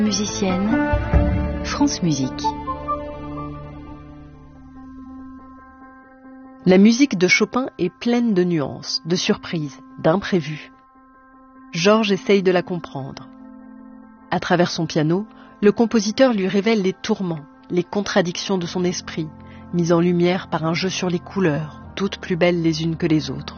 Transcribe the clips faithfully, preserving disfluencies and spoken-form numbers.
Musicienne, France Musique. La musique de Chopin est pleine de nuances, de surprises, d'imprévus. Georges essaye de la comprendre. À travers son piano, le compositeur lui révèle les tourments, les contradictions de son esprit, mises en lumière par un jeu sur les couleurs, toutes plus belles les unes que les autres.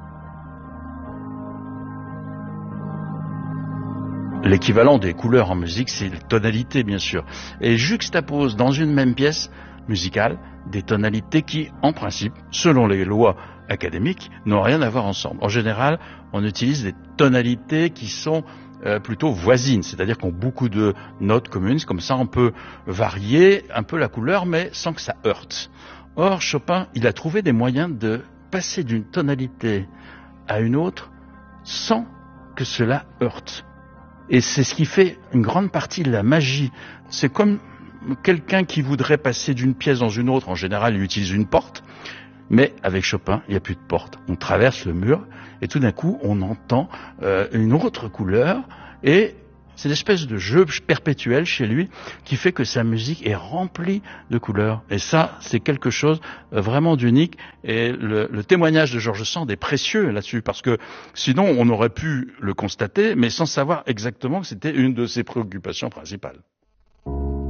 L'équivalent des couleurs en musique, c'est les tonalités, bien sûr. Et juxtapose dans une même pièce musicale des tonalités qui, en principe, selon les lois académiques, n'ont rien à voir ensemble. En général, on utilise des tonalités qui sont euh, plutôt voisines, c'est-à-dire qu'on a beaucoup de notes communes. Comme ça, on peut varier un peu la couleur, mais sans que ça heurte. Or, Chopin, il a trouvé des moyens de passer d'une tonalité à une autre sans que cela heurte. Et c'est ce qui fait une grande partie de la magie. C'est comme quelqu'un qui voudrait passer d'une pièce dans une autre. En général, il utilise une porte. Mais avec Chopin, il n'y a plus de porte. On traverse le mur et tout d'un coup, on entend euh, une autre couleur. Et c'est une espèce de jeu perpétuel chez lui qui fait que sa musique est remplie de couleurs. Et ça, c'est quelque chose vraiment d'unique. Et le, le témoignage de George Sand est précieux là-dessus, parce que sinon, on aurait pu le constater, mais sans savoir exactement que c'était une de ses préoccupations principales.